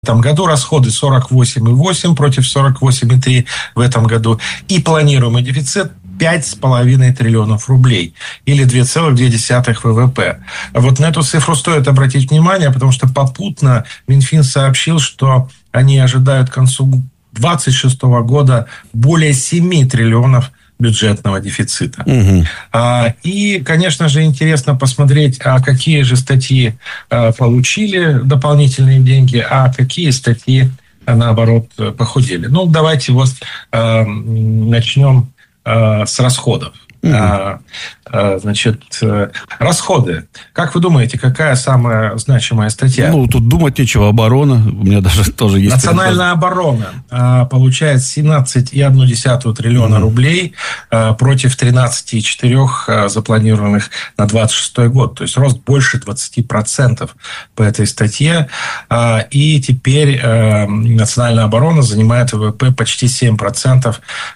этом году, расходы 48,8 против 48,3 в этом году. И планируемый дефицит 5,5 триллионов рублей, или 2,2 ВВП. Вот на эту цифру стоит обратить внимание, потому что попутно Минфин сообщил, что они ожидают к концу 2026 года более 7 триллионов бюджетного дефицита. Угу. И, конечно же, интересно посмотреть, какие же статьи получили дополнительные деньги, а какие статьи, наоборот, похудели. Ну, давайте вот начнем с расходов. Значит, расходы. Как вы думаете, какая самая значимая статья? Ну, тут думать нечего. Оборона. У меня даже тоже есть... Национальная оборона получает 17,1 триллиона рублей против 13,4 запланированных на 2026 год. То есть, рост больше 20% по этой статье. И теперь национальная оборона занимает ВВП почти 7%,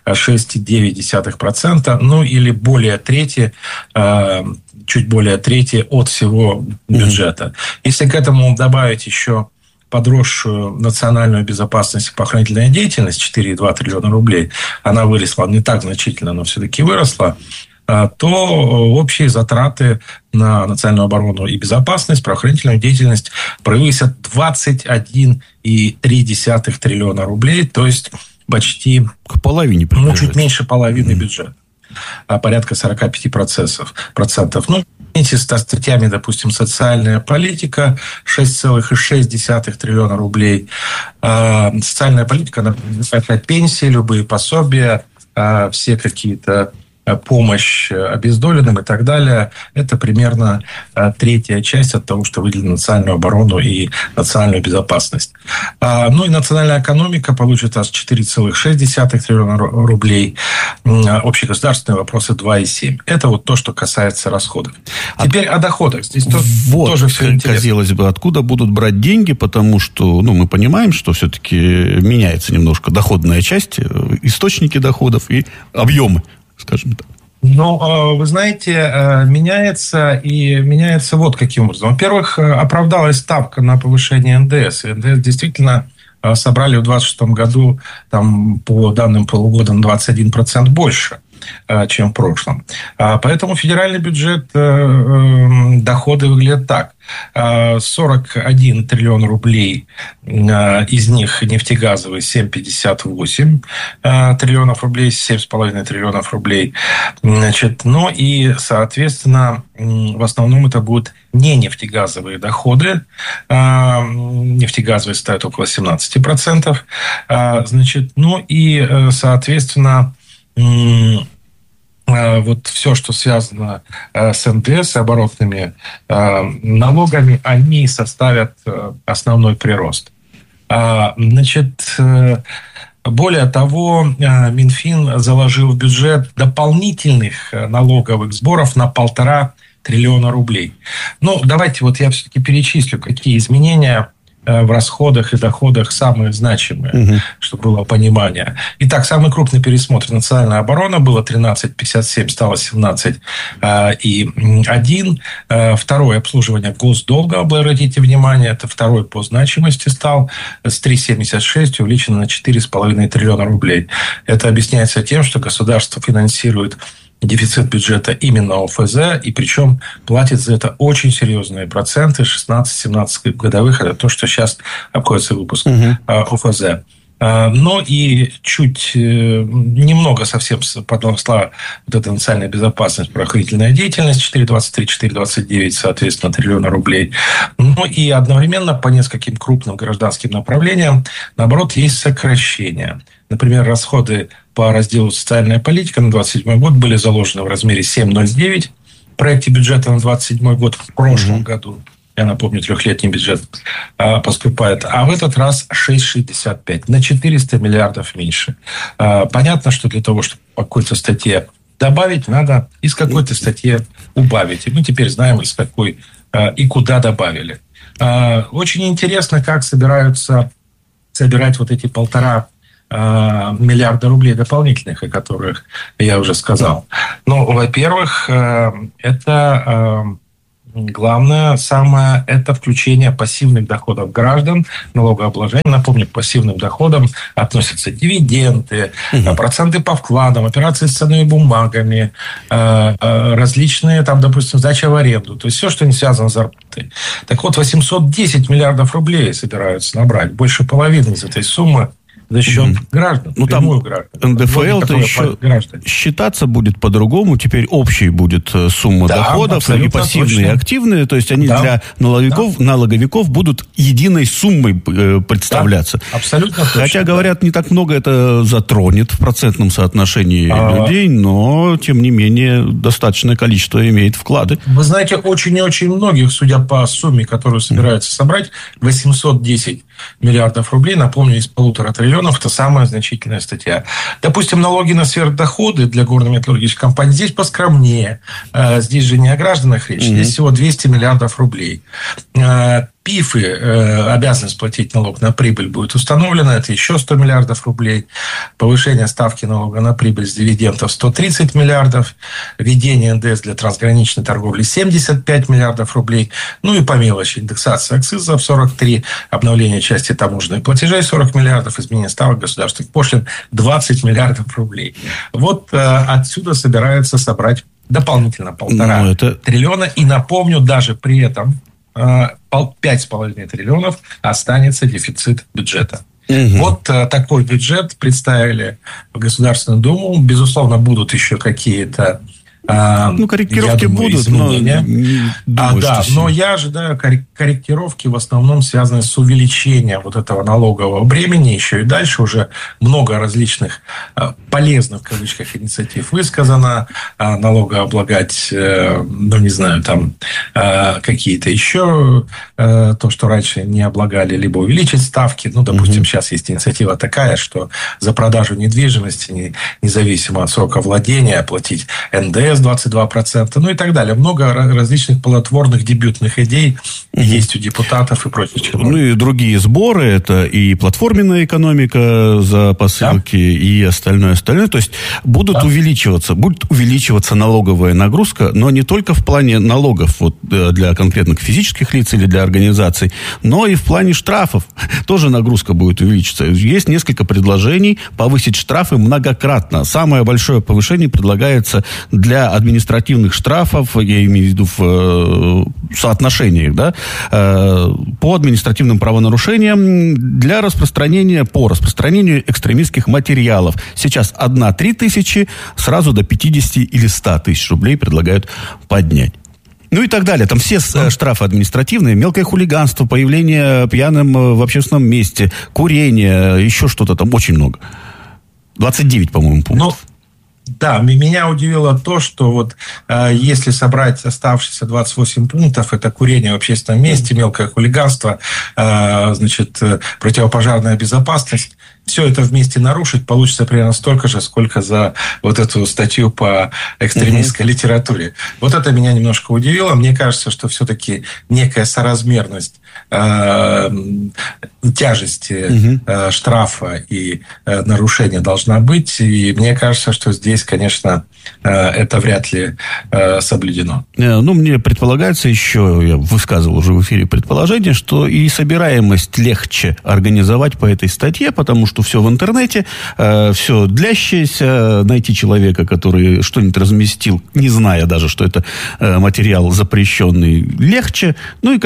6,9%. Ну, или более трети, чуть более трети от всего бюджета. Если к этому добавить еще подросшую национальную безопасность и похоронительную деятельность 4,2 триллиона рублей, она выросла не так значительно, но все-таки выросла, то общие затраты на национальную оборону и безопасность, правоохранительную деятельность превысят 21,3 триллиона рублей, то есть почти к половине, чуть меньше половины бюджета. Порядка 45%. Ну, вместе со статьями, допустим, социальная политика 6,6 триллиона рублей. Социальная политика, это пенсии, любые пособия, все какие-то помощь обездоленным и так далее. Это примерно третья часть от того, что выделено на национальную оборону и национальную безопасность. Ну и национальная экономика получит аж 4,6 триллиона рублей. Общегосударственные вопросы 2,7. Это вот то, что касается расходов. Теперь о доходах. Здесь вот, тоже все интересно. Казалось бы, откуда будут брать деньги, потому что мы понимаем, что все-таки меняется немножко доходная часть, источники доходов и объемы, скажем так. Ну, вы знаете, меняется вот каким образом. Во-первых, оправдалась ставка на повышение НДС. И НДС действительно собрали в 2026 году, там, по данным полугода, на 21% больше, чем в прошлом. Поэтому федеральный бюджет, доходы выглядят так. 41 триллион рублей, из них нефтегазовые 7,58 триллионов рублей, 7,5 триллионов рублей. Значит, ну и, соответственно, в основном это будут не нефтегазовые доходы. Нефтегазовые составят около 17%. Значит, ну и, соответственно, вот все, что связано с НДС и оборотными налогами, они составят основной прирост. Значит, более того, Минфин заложил в бюджет дополнительных налоговых сборов на 1,5 триллиона рублей. Ну, давайте вот я все-таки перечислю, какие изменения в расходах и доходах самые значимые, чтобы было понимание. Итак, самый крупный пересмотр национальная оборона было 13,57, стало 17,1. Второе, обслуживание госдолга, обратите внимание, это второй по значимости стал, с 3,76 увеличено на 4,5 триллиона рублей. Это объясняется тем, что государство финансирует дефицит бюджета именно ОФЗ, и причем платит за это очень серьезные проценты, 16-17 годовых, это то, что сейчас обходится выпуск ОФЗ. Но и чуть немного совсем подросла вот эта национальная безопасность, правоохранительная деятельность, 4,23, 4,29, соответственно, триллиона рублей. Ну и одновременно по нескольким крупным гражданским направлениям, наоборот, есть сокращения. Например, расходы по разделу «Социальная политика» на 2027 год были заложены в размере 7,09 в проекте бюджета на 2027 год в прошлом году. Я напомню, трехлетний бюджет поступает. А в этот раз 6,65. На 400 миллиардов меньше. Понятно, что для того, чтобы по какой-то статье добавить, надо из какой-то статьи убавить. И мы теперь знаем, из какой и куда добавили. Очень интересно, как собираются собирать вот эти 1,5 миллиарда рублей дополнительных, о которых я уже сказал. Ну, во-первых, это главное, самое, это включение пассивных доходов граждан, налогообложения. Напомню, к пассивным доходам относятся дивиденды, проценты по вкладам, операции с ценными бумагами, различные, там, допустим, сдача в аренду. То есть все, что не связано с зарплатой. Так вот, 810 миллиардов рублей собираются набрать. Больше половины из этой суммы за счет граждан. Ну, там НДФЛ-то еще считаться будет по-другому. Теперь общей будет сумма доходов, и пассивные, и активные. То есть они для налоговиков будут единой суммой представляться. Да, абсолютно точно. Хотя, говорят, не так много это затронет в процентном соотношении людей, но, тем не менее, достаточное количество имеет вклады. Вы знаете, очень и очень многих, судя по сумме, которую собираются собрать, 810 миллиардов рублей, напомню, из 1,5 триллиона, это самая значительная статья. Допустим, налоги на сверхдоходы для горно-металлургических компаний здесь поскромнее. Здесь же не о гражданах речь. Здесь всего 200 миллиардов рублей. ПИФы, обязанность платить налог на прибыль будет установлена. Это еще 100 миллиардов рублей. Повышение ставки налога на прибыль с дивидендов 130 миллиардов. Введение НДС для трансграничной торговли 75 миллиардов рублей. Ну и по мелочи. Индексация акцизов 43. Обновление части таможенных платежей 40 миллиардов. Изменение ставок государственных пошлин 20 миллиардов рублей. Вот отсюда собирается собрать дополнительно 1,5 триллиона. И напомню, даже при этом 5,5 триллионов останется дефицит бюджета. Вот такой бюджет представили в Государственную Думу. Безусловно, будут еще какие-то корректировки будут, изменения. Но я ожидаю корректировки в основном связанные с увеличением вот этого налогового бремени. Еще и дальше уже много различных полезных, в кавычках, инициатив высказано. Налогооблагать, какие-то еще то, что раньше не облагали, либо увеличить ставки. Допустим, сейчас есть инициатива такая, что за продажу недвижимости, независимо от срока владения, оплатить НДС 22%, и так далее. Много различных плодотворных дебютных идей есть у депутатов и прочих чиновников. И другие сборы, это и платформенная экономика за посылки, и остальное. То есть будет увеличиваться налоговая нагрузка, но не только в плане налогов для конкретных физических лиц или для организаций, но и в плане штрафов. Тоже нагрузка будет увеличиться. Есть несколько предложений повысить штрафы многократно. Самое большое повышение предлагается для административных штрафов, я имею в виду в соотношениях, по административным правонарушениям по распространению экстремистских материалов. Сейчас 1-3 тысячи, сразу до 50 или 100 тысяч рублей предлагают поднять. И так далее. Там все штрафы административные, мелкое хулиганство, появление пьяным в общественном месте, курение, еще что-то там очень много. 29, по-моему, пунктов. Да, меня удивило то, что если собрать оставшиеся 28 пунктов, это курение в общественном месте, мелкое хулиганство, противопожарная безопасность, все это вместе нарушить, получится примерно столько же, сколько за эту статью по экстремистской литературе. Это меня немножко удивило. Мне кажется, что все-таки некая соразмерность тяжести штрафа и нарушения должна быть. И мне кажется, что здесь, конечно, это вряд ли соблюдено. Мне предполагается еще, я высказывал уже в эфире предположение, что и собираемость легче организовать по этой статье, потому что все в интернете, все длящееся, найти человека, который что-нибудь разместил, не зная даже, что это материал запрещенный, легче.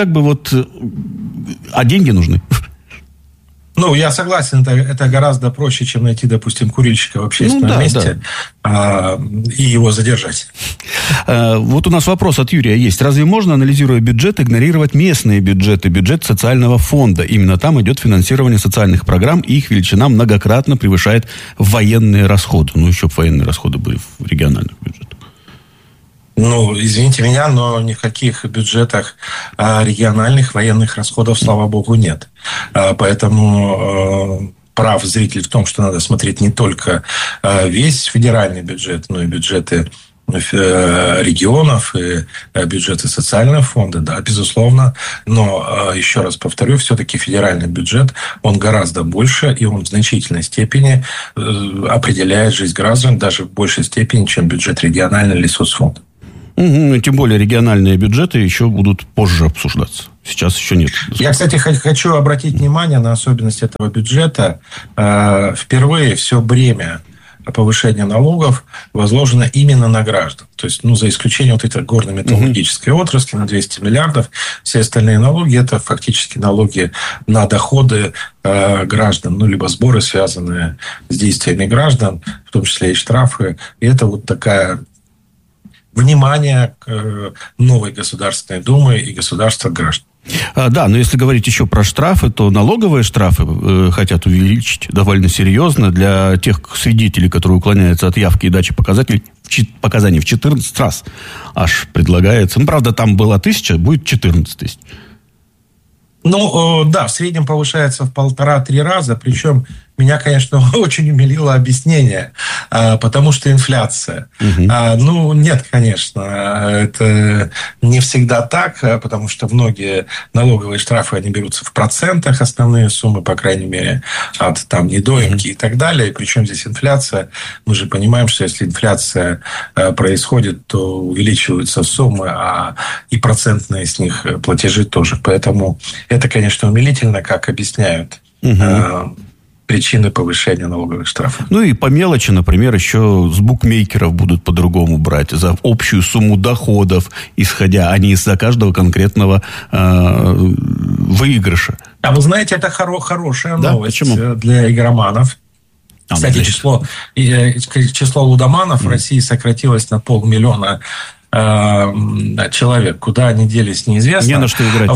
А деньги нужны. Я согласен, это гораздо проще, чем найти, допустим, курильщика в общественном месте и его задержать. У нас вопрос от Юрия есть. Разве можно, анализируя бюджет, игнорировать местные бюджеты, бюджет социального фонда? Именно там идет финансирование социальных программ, и их величина многократно превышает военные расходы. Еще бы военные расходы были в региональных бюджетах. Извините меня, но ни в каких бюджетах региональных военных расходов, слава богу, нет. Поэтому прав зритель в том, что надо смотреть не только весь федеральный бюджет, но и бюджеты регионов и бюджеты социального фонда, да, безусловно. Но, еще раз повторю, все-таки федеральный бюджет, он гораздо больше, и он в значительной степени определяет жизнь граждан, даже в большей степени, чем бюджет региональный или соцфонда. Тем более региональные бюджеты еще будут позже обсуждаться. Сейчас еще нет. Я, кстати, хочу обратить внимание на особенность этого бюджета. Впервые все бремя повышения налогов возложено именно на граждан. То есть, за исключением вот этой горно-металлургической отрасли на 200 миллиардов, все остальные налоги – это фактически налоги на доходы граждан, либо сборы, связанные с действиями граждан, в том числе и штрафы. И это вот такая внимание к новой Государственной Думы и государства граждан. Да, но если говорить еще про штрафы, то налоговые штрафы хотят увеличить довольно серьезно для тех свидетелей, которые уклоняются от явки и дачи показаний в 14 раз. Аж предлагается. Правда, там было 1000, будет 14 тысяч. Да, в среднем повышается в 1,5-3 раза, причем меня, конечно, очень умилило объяснение, потому что инфляция. Нет, конечно, это не всегда так, потому что многие налоговые штрафы, они берутся в процентах, основные суммы, по крайней мере, от недоимки и так далее. И причем здесь инфляция? Мы же понимаем, что если инфляция происходит, то увеличиваются суммы, и процентные с них платежи тоже. Поэтому это, конечно, умилительно, как объясняют причины повышения налоговых штрафов. И по мелочи, например, еще с букмекеров будут по-другому брать за общую сумму доходов, исходя, а не из-за каждого конкретного выигрыша. А вы знаете, это хорошая новость. Почему? Для игроманов. Кстати, число лудоманов в России сократилось на 500 000 человек. Куда они делись, неизвестно. Не на что играть.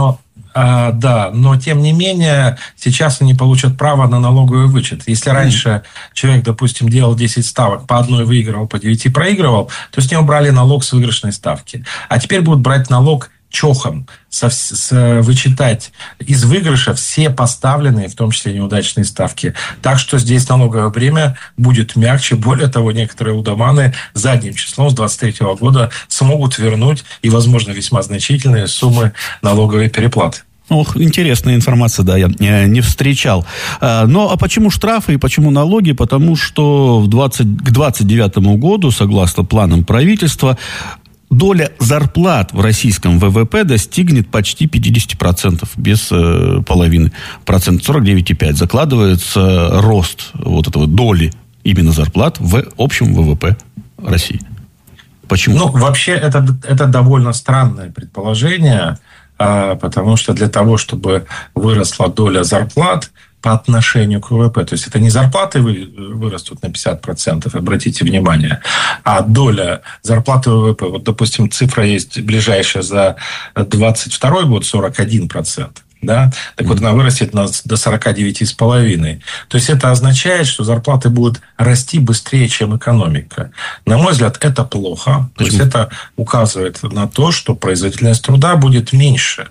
Но тем не менее, сейчас они получат право на налоговый вычет. Если раньше человек, допустим, делал 10 ставок, по одной выигрывал, по 9 проигрывал, то с него брали налог с выигрышной ставки. А теперь будут брать налог чохом, вычитать из выигрыша все поставленные, в том числе неудачные ставки. Так что здесь налоговое бремя будет мягче. Более того, некоторые лудоманы задним числом с 2023 года смогут вернуть, и, возможно, весьма значительные суммы налоговой переплаты. Интересная информация, да, я не встречал. А почему штрафы и почему налоги? Потому что к 2029 году, согласно планам правительства, доля зарплат в российском ВВП достигнет почти 50%, без половины процента, 49,5%. Закладывается рост этого доли именно зарплат в общем ВВП России. Почему? Вообще, это довольно странное предположение, потому что для того, чтобы выросла доля зарплат по отношению к ВВП, то есть это не зарплаты вырастут на 50%, обратите внимание, а доля зарплаты ВВП, допустим, цифра есть ближайшая за 2022 год 41%. Да? Так вот, она вырастет до 49,5%. То есть, это означает, что зарплаты будут расти быстрее, чем экономика. На мой взгляд, это плохо. То есть, это указывает на то, что производительность труда будет меньше.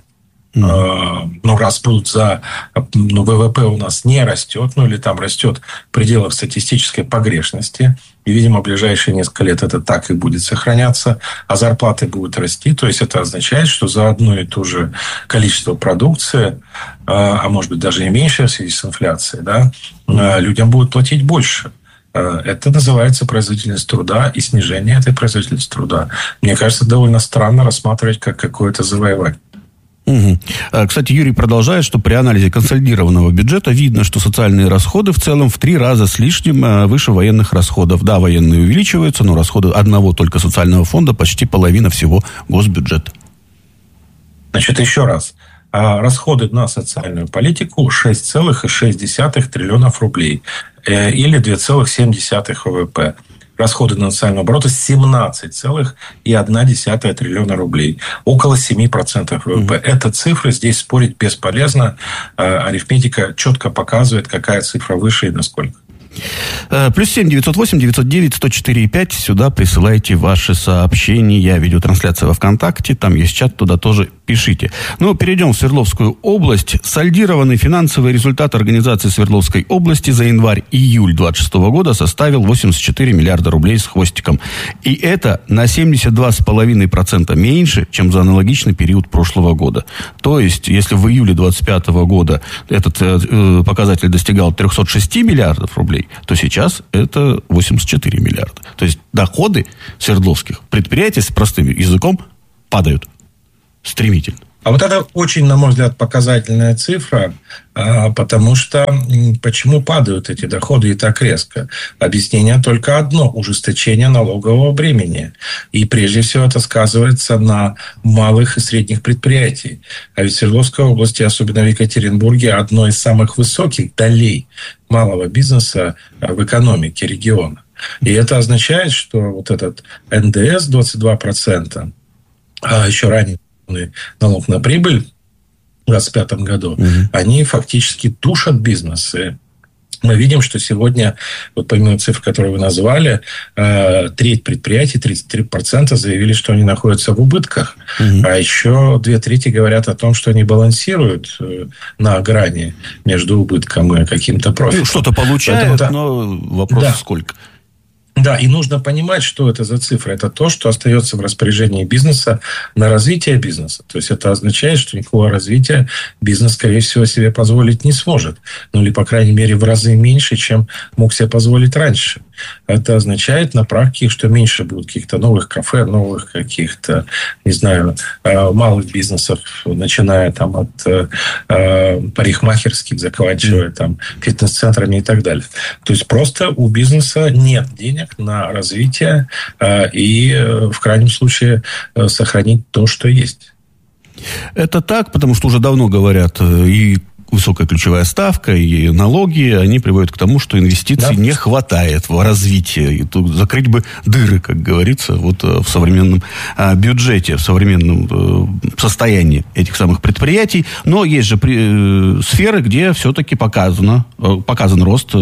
Раз ВВП у нас не растет, или там растет в пределах статистической погрешности, и, видимо, в ближайшие несколько лет это так и будет сохраняться, а зарплаты будут расти, то есть это означает, что за одно и то же количество продукции, а может быть даже и меньше в связи с инфляцией, людям будут платить больше. Это называется производительность труда и снижение этой производительности труда. Мне кажется, довольно странно рассматривать как какое-то завоевание. Кстати, Юрий продолжает, что при анализе консолидированного бюджета видно, что социальные расходы в целом в 3 раза с лишним выше военных расходов. Да, военные увеличиваются, но расходы одного только социального фонда почти половина всего госбюджета. Значит, еще раз. Расходы на социальную политику 6,6 триллионов рублей. Или 2,7 ВВП. Расходы на национальный оборот 17,1 триллиона рублей. Около 7% ВВП. Эта цифра, здесь спорить бесполезно. Арифметика четко показывает, какая цифра выше и насколько. +7 908 909 104 5. Сюда присылайте ваши сообщения. Видеотрансляция во ВКонтакте. Там есть чат, туда тоже пишите. пишите. Ну, перейдем в Свердловскую область. Сольдированный финансовый результат организации Свердловской области за январь-июль 2026 года составил 84 миллиарда рублей с хвостиком. И это на 72,5% меньше, чем за аналогичный период прошлого года. То есть, если в июле 2025 года этот показатель достигал 306 миллиардов рублей, то сейчас это 84 миллиарда. То есть, доходы свердловских предприятий, с простым языком, падают стремительно. А вот это очень, на мой взгляд, показательная цифра, потому что почему падают эти доходы и так резко? Объяснение только одно – ужесточение налогового бремени. И прежде всего это сказывается на малых и средних предприятиях. А ведь в Свердловской области, особенно в Екатеринбурге, одно из самых высоких долей малого бизнеса в экономике региона. И это означает, что вот этот НДС 22%, а еще ранее налог на прибыль в 2025 году, они фактически душат бизнес. И мы видим, что сегодня, вот помимо цифр, которые вы назвали, треть предприятий, 33% заявили, что они находятся в убытках. А еще 2/3 говорят о том, что они балансируют на грани между убытком и каким-то профитом. Что-то получают, но вопрос сколько. Да, и нужно понимать, что это за цифра. Это то, что остается в распоряжении бизнеса на развитие бизнеса. То есть, это означает, что никакого развития бизнес, скорее всего, себе позволить не сможет. Ну, или, по крайней мере, в разы меньше, чем мог себе позволить раньше. Это означает на практике, что меньше будет каких-то новых кафе, новых каких-то, не знаю, малых бизнесов, начиная там от парикмахерских, заканчивая там фитнес-центрами и так далее. То есть, просто у бизнеса нет денег на развитие и, в крайнем случае, сохранить то, что есть. Это так, потому что уже давно говорят и высокая ключевая ставка, и налоги, они приводят к тому, что инвестиций не хватает в развитие. И тут закрыть бы дыры, как говорится, вот в современном бюджете, в современном состоянии этих самых предприятий. Но есть же сферы, где все-таки показан рост,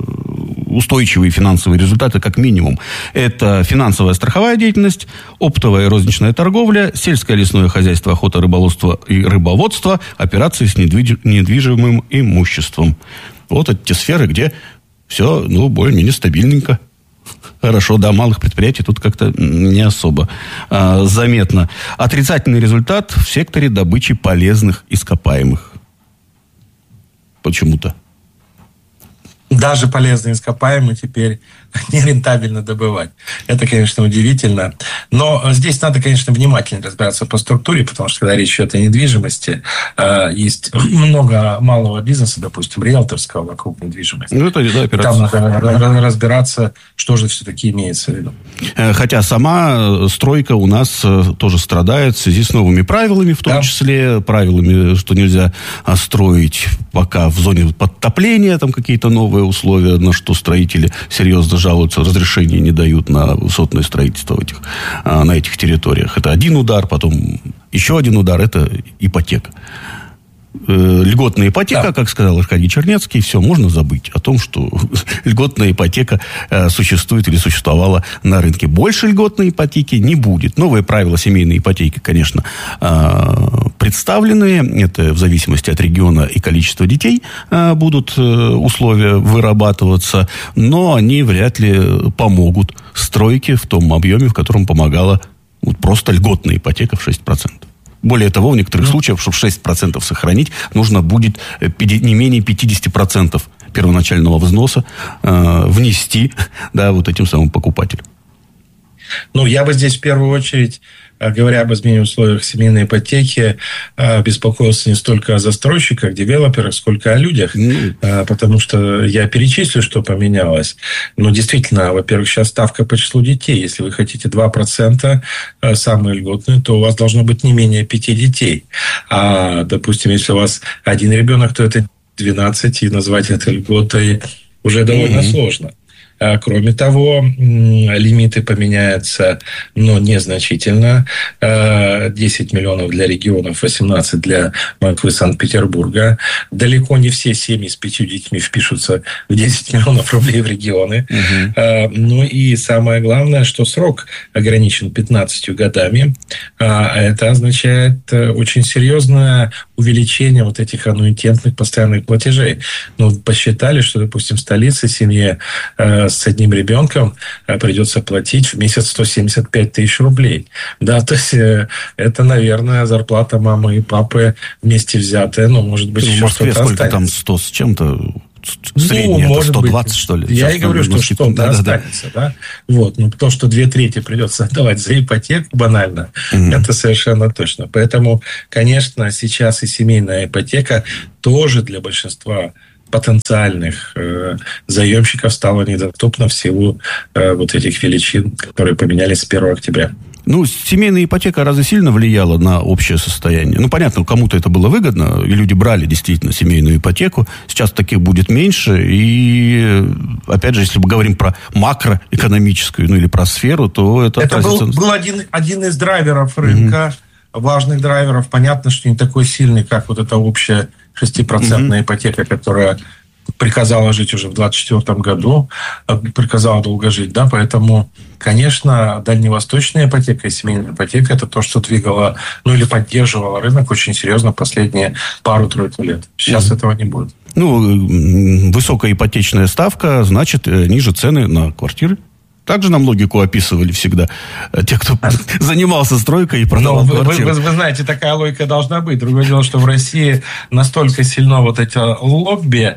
устойчивые финансовые результаты, как минимум. Это финансовая страховая деятельность, оптовая и розничная торговля, сельское лесное хозяйство, охота, рыболовство и рыбоводство, операции с недвижимым имуществом. Вот эти сферы, где все, более-менее стабильненько. Хорошо, да, малых предприятий тут как-то не особо заметно. Отрицательный результат в секторе добычи полезных ископаемых. Почему-то. Даже полезные ископаемые теперь нерентабельно добывать. Это, конечно, удивительно. Но здесь надо, конечно, внимательно разбираться по структуре, потому что, когда речь идет о недвижимости, есть много малого бизнеса, допустим, риэлторского вокруг недвижимости. Там надо разбираться, что же все-таки имеется в виду. Хотя сама стройка у нас тоже страдает в связи с новыми правилами, в том числе правилами, что нельзя строить пока в зоне подтопления, там какие-то новые условия, на что строители серьезно жалуются, разрешения не дают на высотное строительство на этих территориях. Это один удар, потом еще один удар, это ипотека. Льготная ипотека, как сказал Аркадий Чернецкий, все, можно забыть о том, что льготная ипотека существует или существовала на рынке. Больше льготной ипотеки не будет. Новые правила семейной ипотеки, конечно, представлены. Это в зависимости от региона и количества детей будут условия вырабатываться, но они вряд ли помогут стройке в том объеме, в котором помогала просто льготная ипотека в 6%. Более того, в некоторых случаях, чтобы 6% сохранить, нужно будет не менее 50% первоначального взноса внести этим самым покупателям. Я бы здесь в первую очередь, говоря об изменении условиях семейной ипотеки, беспокоился не столько о застройщиках, девелоперах, сколько о людях. Потому что я перечислю, что поменялось. Но действительно, во-первых, сейчас ставка по числу детей. Если вы хотите 2% самые льготные, то у вас должно быть не менее 5 детей. А, допустим, если у вас один ребенок, то это 12, и назвать это льготой уже довольно сложно. Кроме того, лимиты поменяются, но незначительно. 10 миллионов для регионов, 18 для Москвы, Санкт-Петербурга. Далеко не все семьи с 5 детьми впишутся в 10 миллионов рублей в регионы. Ну и самое главное, что срок ограничен 15 годами. Это означает очень серьезное увеличение вот этих аннуитетных постоянных платежей. Ну, посчитали, что, допустим, в столице семье с одним ребенком придется платить в месяц 175 тысяч рублей. Да, то есть это, наверное, зарплата мамы и папы вместе взятая. Ну, может быть, еще что-то сколько останется. Там 100 с чем-то? Средняя, ну, это 120, быть, что ли? Я и говорю, что что-то останется. Да? Вот. Но то, что 2/3 придется отдавать за ипотеку банально, это совершенно точно. Поэтому, конечно, сейчас и семейная ипотека тоже для большинства потенциальных заемщиков стала недоступна в силу вот этих величин, которые поменялись с 1 октября. Ну, семейная ипотека разве сильно влияла на общее состояние? Ну, понятно, кому-то это было выгодно, и люди брали действительно семейную ипотеку. Сейчас таких будет меньше, и, опять же, если мы говорим про макроэкономическую, ну, или про сферу, то это... Это был один из драйверов рынка, важных драйверов. Понятно, что не такой сильный, как вот эта общая 6% ипотека, которая приказала жить уже в 2024 году, приказала долго жить, да, поэтому, конечно, дальневосточная ипотека и семейная ипотека – это то, что двигало, ну, или поддерживало рынок очень серьезно последние пару-тройку лет. Сейчас этого не будет. Ну, высокая ипотечная ставка, значит, ниже цены на квартиры. Также нам логику описывали всегда те, кто занимался стройкой и продавал квартиры. Вы знаете, такая логика должна быть. Другое дело, что в России настолько сильно вот эти лобби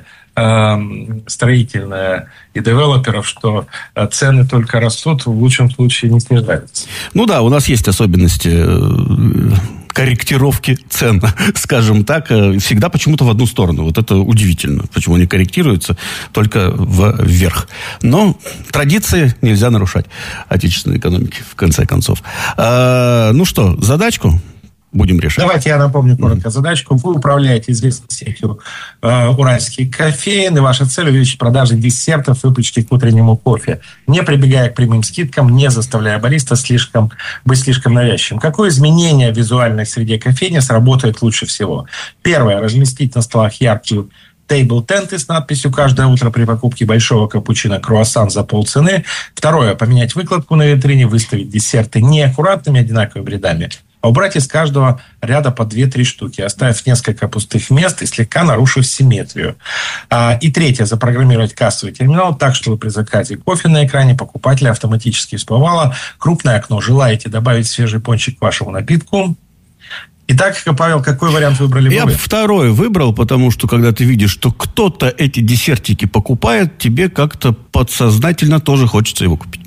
строительное и девелоперов, что цены только растут, в лучшем случае не снижаются. Ну да, у нас есть особенности корректировки цен, скажем так, всегда почему-то в одну сторону. Вот это удивительно, почему они корректируются только вверх. Но традиции нельзя нарушать отечественной экономики, в конце концов. Ну что, задачку будем решать. Давайте я напомню коротко задачку. Вы управляете известной сетью уральских кофеен, и ваша цель увеличить продажи десертов, выпечки к утреннему кофе, не прибегая к прямым скидкам, не заставляя бариста быть слишком навязчивым. Какое изменение в визуальной среде кофейни сработает лучше всего? Первое. Разместить на столах яркие тейбл-тенты с надписью «Каждое утро при покупке большого капучино круассан за полцены». Второе. Поменять выкладку на витрине, выставить десерты не аккуратными одинаковыми рядами, а убрать из каждого ряда по 2-3 штуки, оставив несколько пустых мест и слегка нарушив симметрию. И третье. Запрограммировать кассовый терминал так, чтобы при заказе кофе на экране покупателя автоматически всплывало крупное окно. Желаете добавить свежий пончик к вашему напитку? Итак, Павел, какой вариант выбрали вы? Я второй выбрал, потому что, когда ты видишь, что кто-то эти десертики покупает, тебе как-то подсознательно тоже хочется его купить.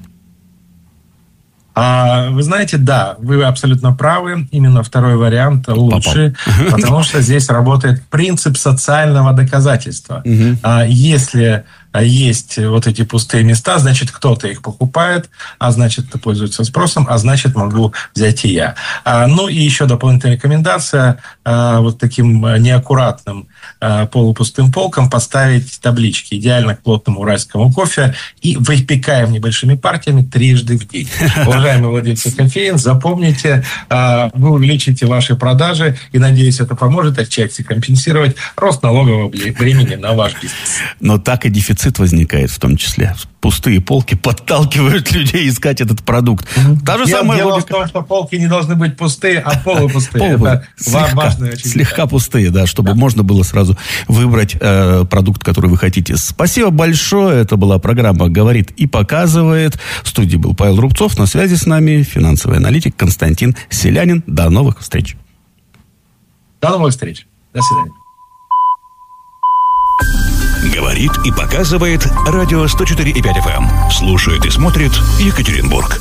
Вы знаете, да, вы абсолютно правы. Именно второй вариант лучше, потому что здесь работает принцип социального доказательства. Если есть вот эти пустые места, значит, кто-то их покупает, а значит, пользуется спросом, а значит, могу взять и я. Ну, и еще дополнительная рекомендация: вот таким неаккуратным полупустым полкам поставить таблички, идеально к плотному уральскому кофе, и выпекаем небольшими партиями 3 раза в день. Уважаемые владельцы кофеен, запомните, вы увеличите ваши продажи, и, надеюсь, это поможет отчасти компенсировать рост налогового бремени на ваш бизнес. Но так и дефицит возникает в том числе. Пустые полки подталкивают людей искать этот продукт. Та же самая дело логика. в том, что полки не должны быть пустые, а полупустые. Это важно. Слегка пустые, да, чтобы можно было сразу выбрать продукт, который вы хотите. Спасибо большое. Это была программа «Говорит и показывает». В студии был Павел Рубцов. На связи с нами финансовый аналитик Константин Селянин. До новых встреч. До новых встреч. До свидания. Говорит и показывает радио 104,5 FM. Слушает и смотрит Екатеринбург.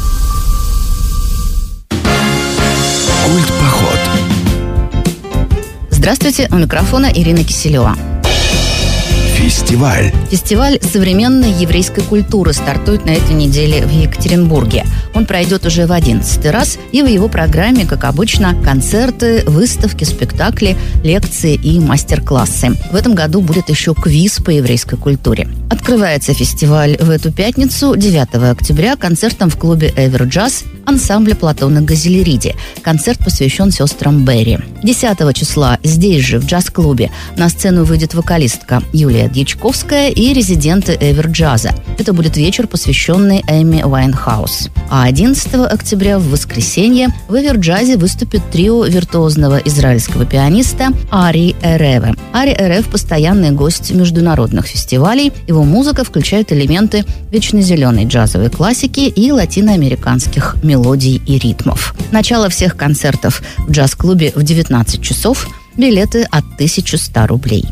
Культпоход. Здравствуйте, у микрофона Ирина Киселева. Фестиваль. Фестиваль современной еврейской культуры стартует на этой неделе в Екатеринбурге. Он пройдет уже в 11-й раз, и в его программе, как обычно, концерты, выставки, спектакли, лекции и мастер-классы. В этом году будет еще квиз по еврейской культуре. Открывается фестиваль в эту пятницу, 9 октября, концертом в клубе «Эвер Джаз» ансамбля Платона Газелериди. Концерт посвящен сестрам Берри. 10 числа здесь же, в джаз-клубе, на сцену выйдет вокалистка Юлия Дьячковская и резиденты Эвер Джаза. Это будет вечер, посвященный Эми Уайнхаус. А 11 октября, в воскресенье, в Эвер Джазе выступит трио виртуозного израильского пианиста Ари Эреве. Ари Эрев – постоянный гость международных фестивалей. Его музыка включает элементы вечно зеленой джазовой классики и латиноамериканских мелодий и ритмов. Начало всех концертов в джаз-клубе в 19 часов. Билеты от 1100 рублей.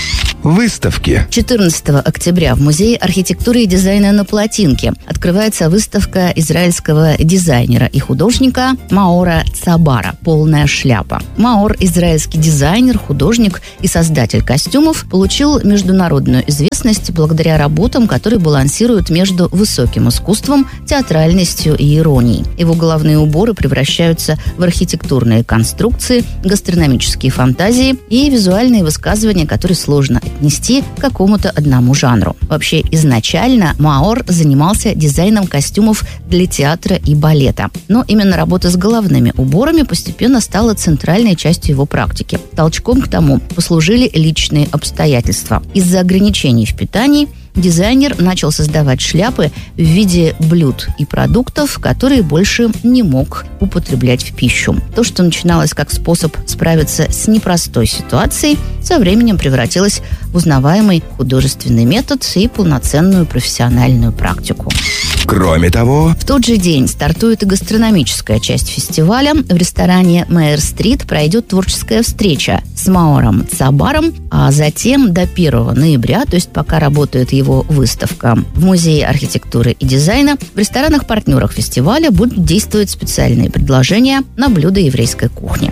Выставки. 14 октября в Музее архитектуры и дизайна на Плотинке открывается выставка израильского дизайнера и художника Маора Цабара «Полная шляпа». Маор – израильский дизайнер, художник и создатель костюмов, получил международную известность благодаря работам, которые балансируют между высоким искусством, театральностью и иронией. Его головные уборы превращаются в архитектурные конструкции, гастрономические фантазии и визуальные высказывания, которые сложно отнести к какому-то одному жанру. Вообще, изначально Маор занимался дизайном костюмов для театра и балета. Но именно работа с головными уборами постепенно стала центральной частью его практики. Толчком к тому послужили личные обстоятельства. Из-за ограничений в питании дизайнер начал создавать шляпы в виде блюд и продуктов, которые больше не мог употреблять в пищу. То, что начиналось как способ справиться с непростой ситуацией, со временем превратилось в узнаваемый художественный метод и полноценную профессиональную практику. Кроме того, в тот же день стартует и гастрономическая часть фестиваля. В ресторане Мэйр-стрит пройдет творческая встреча с Маором Цабаром, а затем до 1 ноября, то есть пока работает его выставка в Музее архитектуры и дизайна, в ресторанах-партнерах фестиваля будут действовать специальные предложения на блюда еврейской кухни.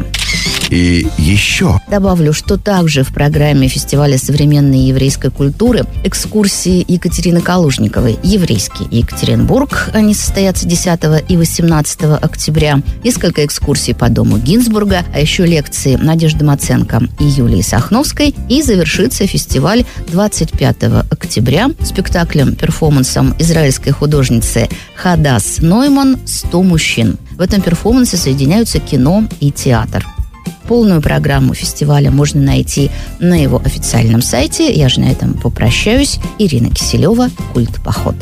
И еще добавлю, что также в программе фестиваля современной еврейской культуры экскурсии Екатерины Калужниковой «Еврейский Екатеринбург». Они состоятся 10 и 18 октября. Несколько экскурсий по дому Гинзбурга, а еще лекции Надежды Маценко и Юлии Сахновской. И завершится фестиваль 25 октября спектаклем-перформансом израильской художницы Хадас Нойман «100 мужчин». В этом перформансе соединяются кино и театр. Полную программу фестиваля можно найти на его официальном сайте. Я же на этом попрощаюсь. Ирина Киселева, «Культ Поход».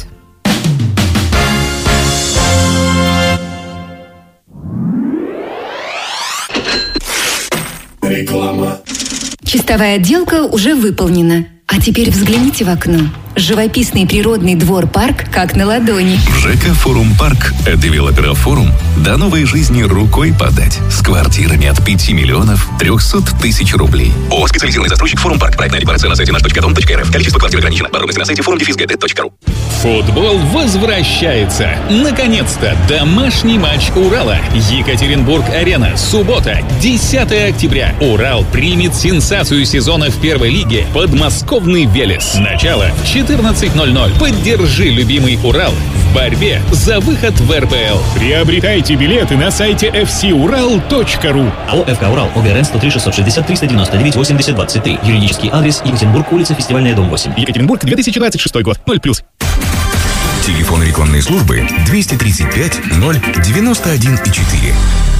Реклама. Чистовая отделка уже выполнена. А теперь взгляните в окно. Живописный природный двор-парк как на ладони. ЖК «Форум Парк» от девелопера «Форум» до новой жизни рукой подать. С квартирами от 5 миллионов 300 тысяч рублей. ООО «Специализированный застройщик «Форум Парк». Проектная декларация на сайте наш.дом.рф. Количество квартир ограничено. Подробности на сайте forum-gd.ru. Футбол возвращается. Наконец-то домашний матч Урала. Екатеринбург-Арена. Суббота, 10 октября. Урал примет сенсацию сезона в первой лиге. Подмосковный «Велес». Начало в 14:00. Поддержи любимый Урал в борьбе за выход в РПЛ. Приобретайте билеты на сайте fcural.ru. АО «ФК Урал», ОГРН 103 660 399 80 23. Юридический адрес: Екатеринбург, улица Фестивальная, дом 8. Екатеринбург, 2026 год. 0+. Телефон рекламной службы 235 091,4.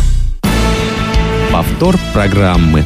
Повтор программы.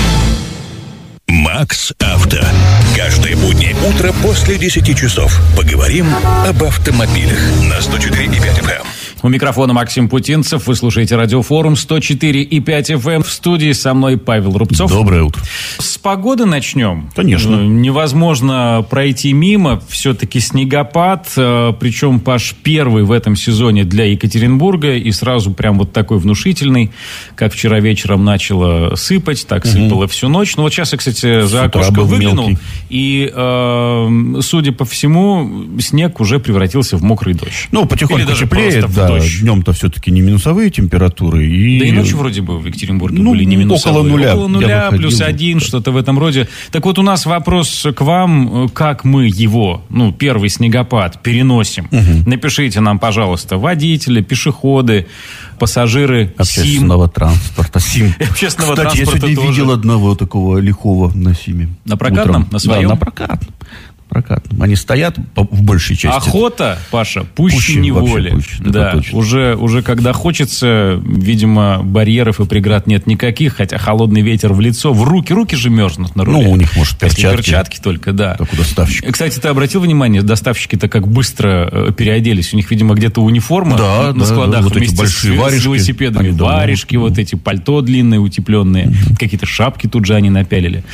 Макс Авто. Каждое буднее утро после 10 часов поговорим об автомобилях на 104,5 FM. У микрофона Максим Путинцев. Вы слушаете радиофорум 104,5 FM. В студии со мной Павел Рубцов. Доброе утро. С погоды начнем. Конечно. Невозможно пройти мимо. Все-таки снегопад. Причем, Паш, первый в этом сезоне для Екатеринбурга. И сразу прям вот такой внушительный. Как вчера вечером начало сыпать. Так сыпало всю ночь. Ну вот сейчас я, кстати, за окошко выглянул. Мелкий. И, судя по всему, снег уже превратился в мокрый дождь. Ну, потихоньку или даже теплеет, просто в да. дождь. Днем-то все-таки не минусовые температуры. Да и ночью вроде бы в Екатеринбурге были не минусовые. Около нуля. Около нуля, +1, что-то в этом роде. Так вот, у нас вопрос к вам, как мы его, первый снегопад переносим. Напишите нам, пожалуйста, водители, пешеходы, пассажиры общественного транспорта. СИМ. Общественного Кстати, транспорта я сегодня видел одного такого лихого на СИМе. На прокатном? На своем? Да, на прокатном. Они стоят в большей части. Охота, Паша, пуще неволи. Да, уже когда хочется, видимо, барьеров и преград нет никаких, хотя холодный ветер в лицо, в руки же мерзнут на руле. У них, может, перчатки только, да. Как у доставщиков. Кстати, ты обратил внимание, доставщики-то как быстро переоделись. У них, видимо, где-то униформа на складах вот вместе с велосипедами. Варежки, вот эти пальто длинные, утепленные, какие-то шапки тут же они напялили.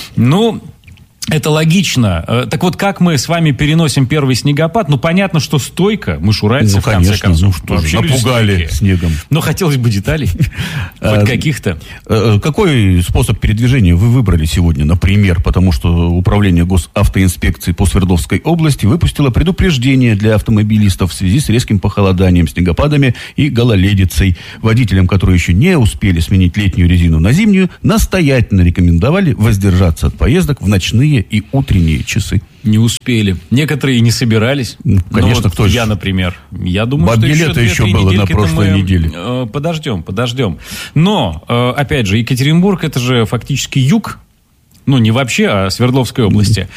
Это логично. Так вот, как мы с вами переносим первый снегопад? Понятно, что стойко. Мы ж уральцы, в конце концов. Напугали снегом. Но хотелось бы деталей. Хоть каких-то. Какой способ передвижения вы выбрали сегодня, например? Потому что Управление госавтоинспекции по Свердловской области выпустило предупреждение для автомобилистов в связи с резким похолоданием, снегопадами и гололедицей. Водителям, которые еще не успели сменить летнюю резину на зимнюю, настоятельно рекомендовали воздержаться от поездок в ночные и утренние часы. Не успели. Некоторые не собирались. Конечно, кто же. Я, например. Я думаю, что еще было на прошлой неделе. Подождем. Но, опять же, Екатеринбург — это же фактически юг. Не вообще, а Свердловской области.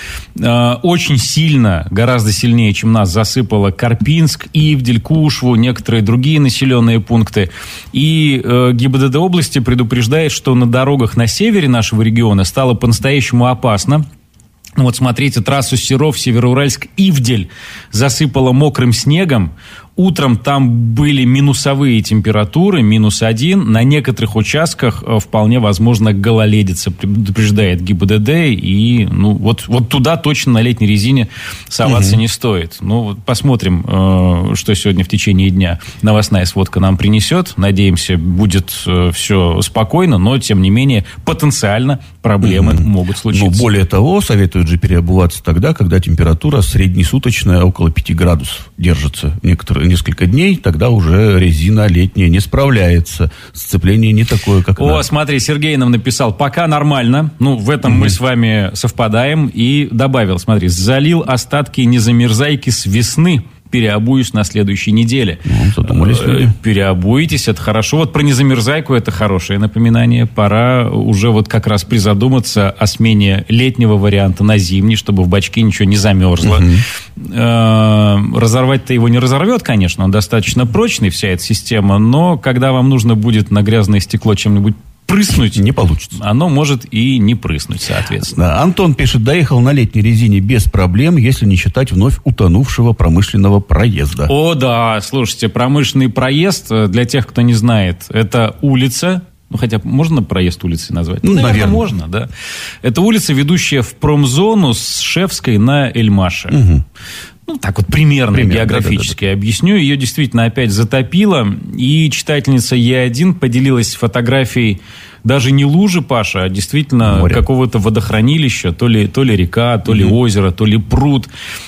Очень сильно, гораздо сильнее, чем нас, засыпало Карпинск, Ивдель, Кушву, некоторые другие населенные пункты. И ГИБДД области предупреждает, что на дорогах на севере нашего региона стало по-настоящему опасно. Вот смотрите, трассу Серов, Североуральск-Ивдель засыпало мокрым снегом. Утром там были минусовые температуры, -1. На некоторых участках вполне возможно гололедица, предупреждает ГИБДД. И вот туда точно на летней резине соваться не стоит. Посмотрим, что сегодня в течение дня новостная сводка нам принесет. Надеемся, будет все спокойно, но, тем не менее, потенциально проблемы могут случиться. Более того, советуют же переобуваться тогда, когда температура среднесуточная около 5 градусов держится. Несколько дней, тогда уже резина летняя не справляется. Сцепление не такое, как надо. Смотри, Сергей нам написал, пока нормально. В этом мы с вами совпадаем. И добавил, смотри, залил остатки незамерзайки с весны. Переобуюсь на следующей неделе. Задумались люди. Переобуетесь, это хорошо. Вот про незамерзайку это хорошее напоминание. Пора уже как раз призадуматься о смене летнего варианта на зимний, чтобы в бачке ничего не замерзло. Разорвать-то его не разорвет, конечно, он достаточно прочный, вся эта система, но когда вам нужно будет на грязное стекло чем-нибудь прыснуть, не получится. Оно может и не прыснуть, соответственно. Антон пишет, доехал на летней резине без проблем, если не считать вновь утонувшего промышленного проезда. О, да, слушайте, промышленный проезд, для тех, кто не знает, это улица, хотя можно проезд улицы назвать? Наверное, можно, да. Это улица, ведущая в промзону с Шефской на Эльмаше. Так вот примерно географически объясню. Ее действительно опять затопило. И читательница Е1 поделилась фотографией даже не лужи, Паша, а действительно какого-то водохранилища. То ли река, то ли озеро, то ли пруд.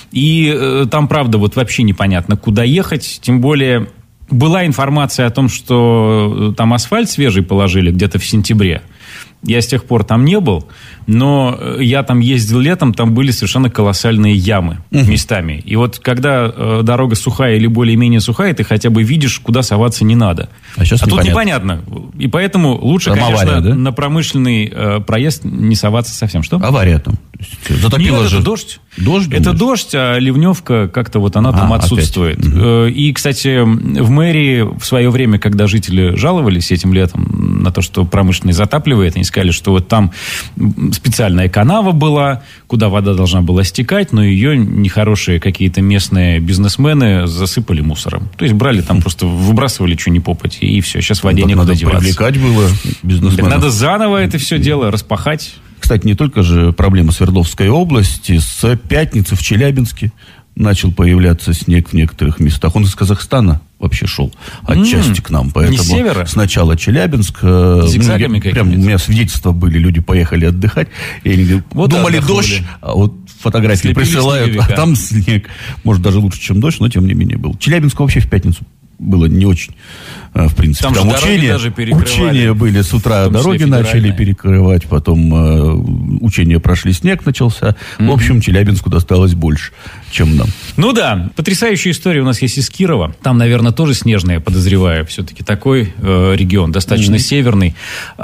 И там, правда, вообще непонятно, куда ехать. Тем более была информация о том, что там асфальт свежий положили где-то в сентябре. Я с тех пор там не был, но я там ездил летом, там были совершенно колоссальные ямы местами. И когда дорога сухая или более-менее сухая, ты хотя бы видишь, куда соваться не надо. А тут непонятно. И поэтому лучше, там конечно, авария, да? На промышленный проезд не соваться совсем. Что? Авария там. Затопило же. Это дождь. Это дождь, а ливневка как-то она там отсутствует. И, кстати, в мэрии в свое время, когда жители жаловались этим летом на то, что промышленный затапливает, они сказали, что там специальная канава была, куда вода должна была стекать, но ее нехорошие какие-то местные бизнесмены засыпали мусором. То есть брали там, просто выбрасывали что ни попадь, и все, сейчас в воде некуда деваться. Привлекать было бизнесменов. Так надо заново это все дело распахать. Кстати, не только же проблема Свердловской области. С пятницы в Челябинске начал появляться снег в некоторых местах. Он из Казахстана вообще шел отчасти к нам. Поэтому не с севера? Сначала Челябинск. Зигзагами прям у меня свидетельства были, люди поехали отдыхать. И они думали дождь, а фотографии присылают, а там снег. Может, даже лучше, чем дождь, но тем не менее был. Челябинск вообще в пятницу было не очень, в принципе. Там учения были с утра, дороги начали перекрывать, потом учения прошли, снег начался. В общем, Челябинску досталось больше, чем нам. Ну да, потрясающая история у нас есть из Кирова. Там, наверное, тоже снежная, подозреваю. Все-таки такой регион, достаточно северный.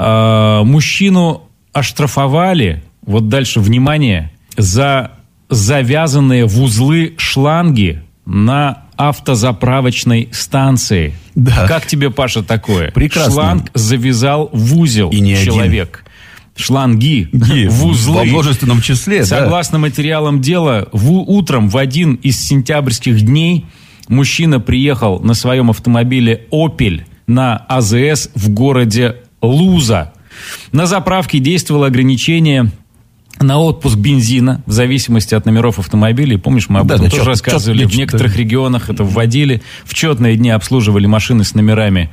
Мужчину оштрафовали, вот дальше, внимание, за завязанные в узлы шланги на автозаправочной станции. Да. Как тебе, Паша, такое? Прекрасно. Шланг завязал в узел и не человек. Шланги в узлы. Во множественном числе. Согласно материалам дела, утром в один из сентябрьских дней мужчина приехал на своем автомобиле «Опель» на АЗС в городе Луза. На заправке действовало ограничение на отпуск бензина в зависимости от номеров автомобилей. Помнишь, мы об этом тоже рассказывали. В некоторых регионах это вводили. В четные дни обслуживали машины с номерами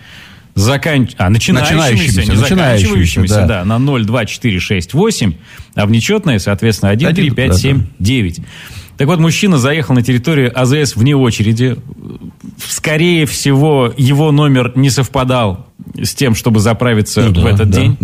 начинающимися, не заканчивающимися, да, на 0, 2, 4, 6, 8, а в нечетные, соответственно, 1, 3, 5, 7, 9. Так вот, мужчина заехал на территорию АЗС вне очереди. Скорее всего, его номер не совпадал с тем, чтобы заправиться в этот день.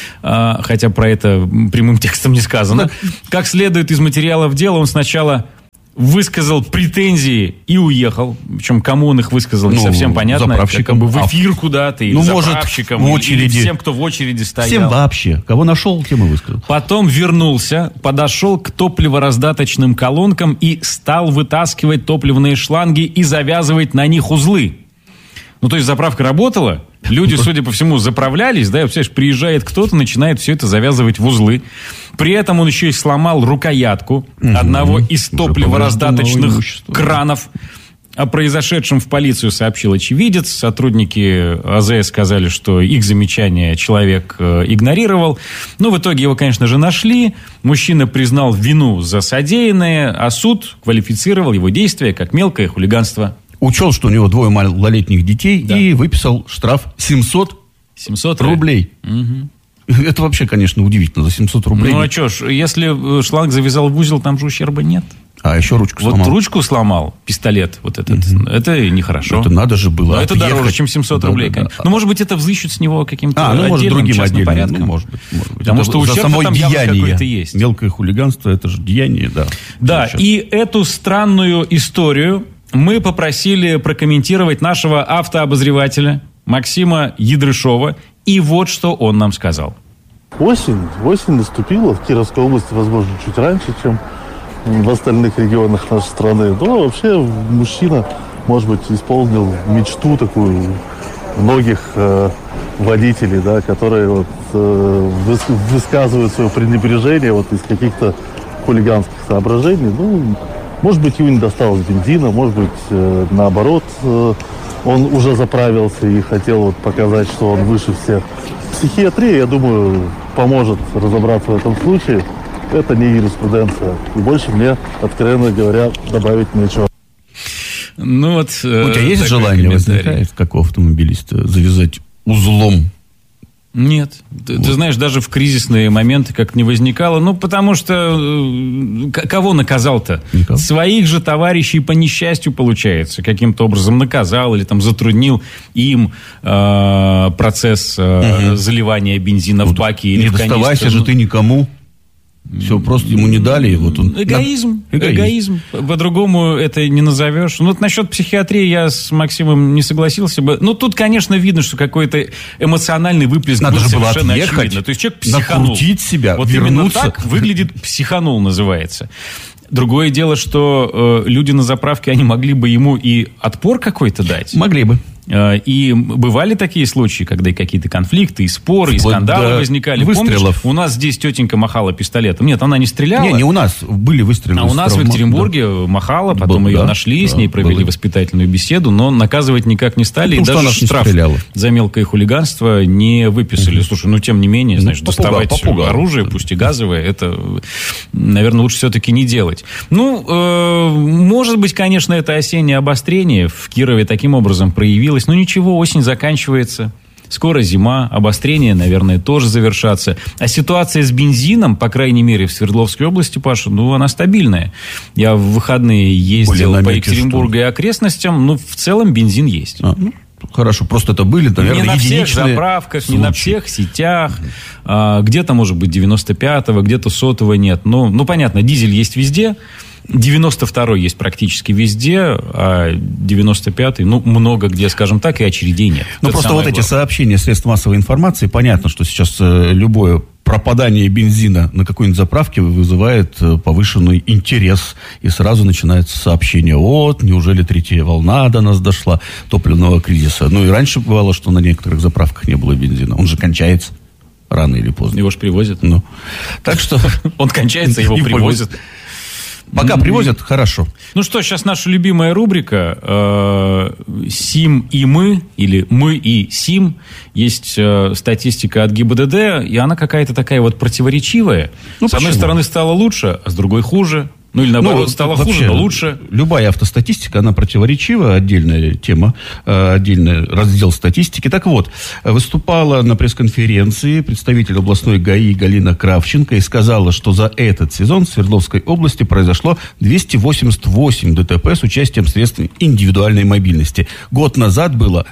Да. Хотя про это прямым текстом не сказано. Как следует из материалов дела, он сначала высказал претензии и уехал. Причем кому он их высказал, не совсем понятно. Заправщикам. Как бы в эфир куда-то, или заправщикам, в очереди. Или всем, кто в очереди стоял. Всем вообще. Кого нашел, тем и высказал. Потом вернулся, подошел к топливораздаточным колонкам и стал вытаскивать топливные шланги и завязывать на них узлы. Ну, то есть заправка работала, люди, судя по всему, заправлялись, да, и, представляешь, приезжает кто-то, начинает все это завязывать в узлы. При этом он еще и сломал рукоятку одного из топливораздаточных кранов. О произошедшем в полицию сообщил очевидец. Сотрудники АЗС сказали, что их замечания человек игнорировал. Но в итоге его, конечно же, нашли. Мужчина признал вину за содеянное, а суд квалифицировал его действия как мелкое хулиганство. Учел, что у него 2 малолетних детей, и выписал штраф 700 рублей. Угу. Это вообще, конечно, удивительно, за 700 рублей. Ну, а что ж, если шланг завязал в узел, там же ущерба нет. А еще ручку сломал. Вот ручку сломал, пистолет вот этот. Это нехорошо. Это надо же было. Но это дороже, чем 700 рублей, конечно. Ну, может быть, это взыщут с него каким-то отдельным частным порядком. Ну, может быть. Потому что ущерб там явно какой-то есть. Мелкое хулиганство, это же деяние, да. Да, и эту странную историю мы попросили прокомментировать нашего автообозревателя Максима Ядрышова. И вот что он нам сказал. Осень наступила в Кировской области, возможно, чуть раньше, чем в остальных регионах нашей страны. Но вообще мужчина, может быть, исполнил мечту такую многих водителей, да, которые высказывают свое пренебрежение из каких-то хулиганских соображений. Ну, может быть, ему не досталось бензина, может быть, наоборот, он уже заправился и хотел показать, что он выше всех. Психиатрия, я думаю, поможет разобраться в этом случае. Это не юриспруденция. И больше мне, откровенно говоря, добавить нечего. Ну вот, у тебя есть желание, возникает, как у автомобилиста, завязать узлом? Нет. Ты знаешь, даже в кризисные моменты как не возникало. Ну, потому что кого наказал-то? Никого. Своих же товарищей по несчастью, получается. Каким-то образом наказал или там затруднил им процесс заливания бензина в баки или в канистры. Не доставайся же ты никому. Все, просто ему не дали. Вот он... Эгоизм. По-другому это не назовешь. Ну, вот насчет психиатрии я с Максимом не согласился бы. Ну, тут, конечно, видно, что какой-то эмоциональный выплеск надо был же было совершенно отъехать, очевидно. То есть человек психанул. Накрутить себя, вот вернуться. именно так выглядит «психанул» называется. Другое дело, что люди на заправке, они могли бы ему и отпор какой-то дать. Могли бы. И бывали такие случаи, когда и какие-то конфликты, и споры, и скандалы возникали. Выстрелов. Помнишь, у нас здесь тетенька махала пистолетом. Нет, она не стреляла. Не у нас. Были выстрелы. А у нас в Екатеринбурге махала, потом ее нашли, с ней провели воспитательную беседу, но наказывать никак не стали. И даже штраф за мелкое хулиганство не выписали. Слушай, ну тем не менее, знаешь, доставать оружие, пусть и газовое, это, наверное, лучше все-таки не делать. Ну, может быть, конечно, это осеннее обострение в Кирове таким образом проявилось. Но ничего, осень заканчивается. Скоро зима, обострения, наверное, тоже завершатся. А ситуация с бензином, по крайней мере, в Свердловской области, Паша, она стабильная. Я в выходные ездил по Екатеринбургу и окрестностям, в целом бензин есть. Хорошо, просто это были, наверное, не на всех единичные заправках, случаи. не на всех сетях. Где-то, может быть, 95-го, где-то 100-го нет. Понятно, дизель есть везде. 92-й есть практически везде, а 95-й, много где, скажем так, и очередей нет. Просто вот эти сообщения средств массовой информации, понятно, что сейчас любое пропадание бензина на какой-нибудь заправке вызывает повышенный интерес, и сразу начинается сообщение: неужели третья волна до нас дошла, топливного кризиса. И раньше бывало, что на некоторых заправках не было бензина. Он же кончается рано или поздно. Его же привозят. Так что... Он кончается, его привозят. Пока привозят, хорошо. Сейчас наша любимая рубрика «Сим и мы», или «Мы и Сим». Есть статистика от ГИБДД, и она какая-то такая противоречивая. С одной стороны, стало лучше, а с другой хуже. Или наоборот, стало хуже, но лучше. Любая автостатистика, она противоречива, отдельная тема, отдельный раздел статистики. Так вот, выступала на пресс-конференции представитель областной ГАИ Галина Кравченко и сказала, что за этот сезон в Свердловской области произошло 288 ДТП с участием средств индивидуальной мобильности. Год назад было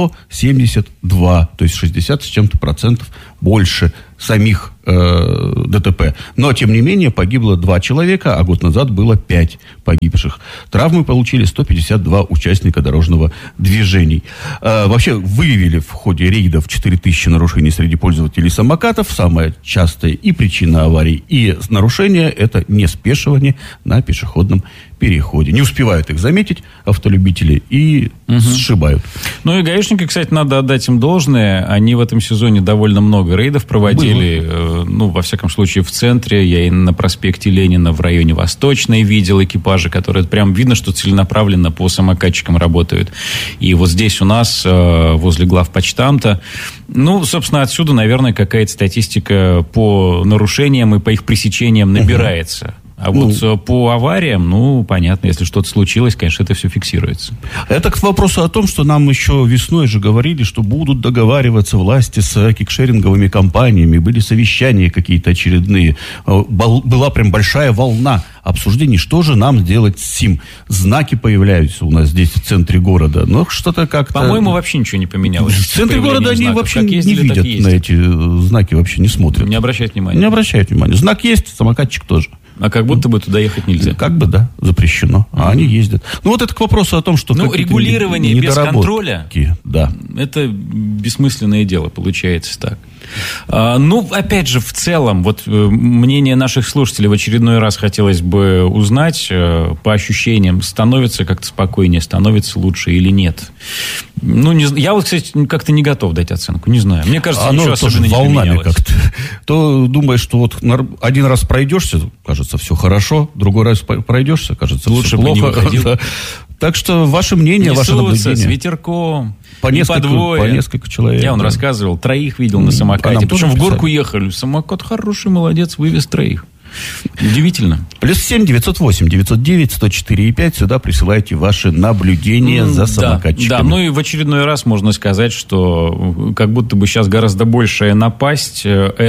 172, то есть 60 с чем-то процентов больше самих ДТП. Но, тем не менее, погибло 2 человека, а год назад было 5 погибших. Травмы получили 152 участника дорожного движения. Вообще, выявили в ходе рейдов 4000 нарушений среди пользователей самокатов. Самая частая и причина аварий, и нарушения – это неспешивание на пешеходном переходе. Не успевают их заметить автолюбители и сшибают. И гаишники, кстати, надо отдать им должное. Они в этом сезоне довольно много рейдов проводили. Во всяком случае, в центре. Я и на проспекте Ленина в районе Восточной видел экипажи, которые прям видно, что целенаправленно по самокатчикам работают. И вот здесь у нас, возле главпочтамта, собственно, отсюда, наверное, какая-то статистика по нарушениям и по их пресечениям набирается. А по авариям, понятно, если что-то случилось, конечно, это все фиксируется. Это к вопросу о том, что нам еще весной же говорили, что будут договариваться власти с кикшеринговыми компаниями, были совещания какие-то очередные. Была прям большая волна обсуждений, что же нам делать с СИМ. Знаки появляются у нас здесь в центре города, но что-то как-то... По-моему, вообще ничего не поменялось. В центре города они вообще не видят на эти знаки, вообще не смотрят. Не обращают внимания. Не обращают внимания. Знак есть, самокатчик тоже. А как будто бы туда ехать нельзя. Как бы, да, запрещено. А они ездят. Это к вопросу о том, что... Регулирование без контроля, да. Это бессмысленное дело, получается так. Опять же, в целом, мнение наших слушателей в очередной раз хотелось бы узнать, по ощущениям, становится как-то спокойнее, становится лучше или нет. Я кстати, как-то не готов дать оценку, не знаю. Мне кажется, ничего особенно не поменялось. Как-то. То думаешь, что один раз пройдешься, кажется, все хорошо, другой раз пройдешься, кажется, лучше все плохо. Бы не выходил. Да. Так что ваше мнение, ваше наблюдение. С ветерком, по несколько человек. Я рассказывал, 3 видел на самокате. Причем в горку ехали. Самокат хороший, молодец, вывез 3. Удивительно. +7 908 909 104 5. Сюда присылайте ваши наблюдения за самокатчиками. Да, и в очередной раз можно сказать, что как будто бы сейчас гораздо большая напасть –